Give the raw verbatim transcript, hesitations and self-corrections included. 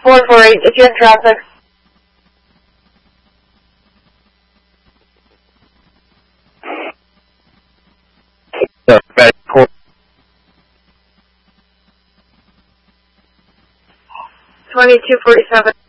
four four eight, if you're in traffic. Twenty-two forty-seven.